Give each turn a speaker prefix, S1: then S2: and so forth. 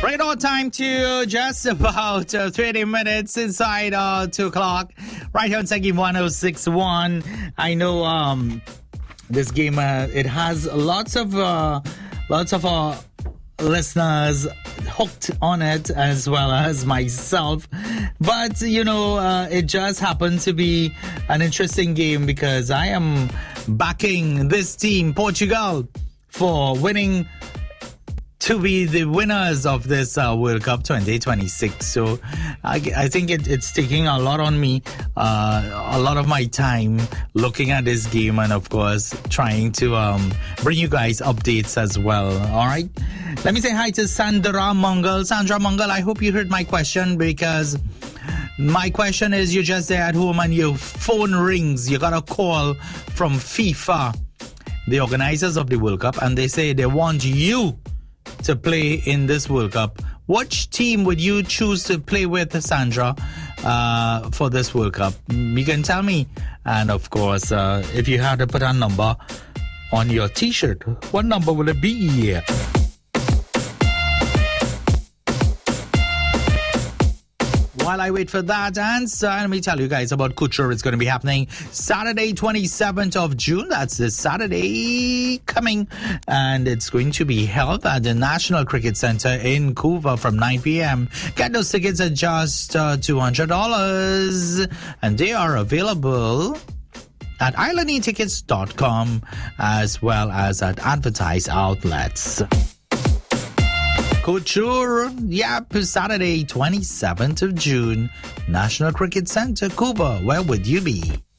S1: Right on time to just about 30 minutes inside 2 o'clock. Right here on Seggy 1061. I know this game, it has lots of listeners hooked on it, as well as myself. But, it just happened to be an interesting game because I am backing this team, Portugal, for winning to be the winners of this World Cup 2026. So I think it's taking a lot on me, a lot of my time looking at this game and, of course, trying to bring you guys updates as well. All right. Let me say hi to Sandra Mungal. Sandra Mungal, I hope you heard my question, because my question is, you're just there at home and your phone rings. You got a call from FIFA, the organizers of the World Cup, and they say they want you to play in this World Cup. Which team would you choose to play with, Sandra, for this World Cup? You can tell me. And of course, if you had to put a number on your t-shirt, what number will it be? While I wait for that answer, let me tell you guys about Couture. It's going to be happening Saturday, 27th of June. That's this Saturday coming. And it's going to be held at the National Cricket Center in Couva from 9 p.m. Get those tickets at just $200. And they are available at islandetickets.com as well as at advertised outlets. Couture, yep, Saturday, 27th of June, National Cricket Center, Cuba. Where would you be?